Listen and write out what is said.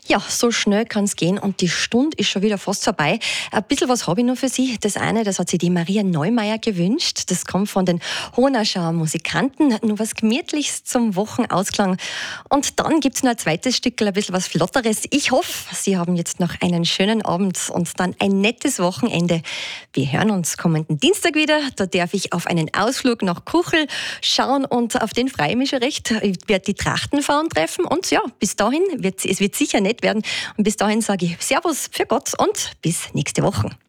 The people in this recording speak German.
Ja, so schnell kann es gehen und die Stunde ist schon wieder fast vorbei. Ein bisschen was habe ich noch für Sie. Das eine, das hat sich die Maria Neumeier gewünscht. Das kommt von den Hohenschauer Musikanten. Nur was Gemütliches zum Wochenausklang. Und dann gibt es noch ein zweites Stück, ein bisschen was Flotteres. Ich hoffe, Sie haben jetzt noch einen schönen Abend und dann ein nettes Wochenende. Wir hören uns kommenden Dienstag wieder. Da darf ich auf einen Ausflug nach Kuchel schauen und auf den freue ich mich schon recht. Ich werde die Trachtenfrauen treffen und ja, bis dahin es wird sicher nett werden. Und bis dahin sage ich Servus, für Gott und bis nächste Woche.